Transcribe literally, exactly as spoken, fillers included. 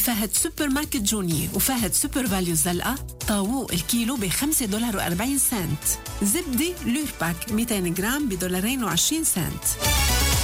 بفهد سوبر ماركت جوني وفهد سوبر فاليو الزلقة طاووق الكيلو بخمسة دولار وأربعين سنت. زبدة لورباك مئتين جرام بدولارين وعشرين سنت.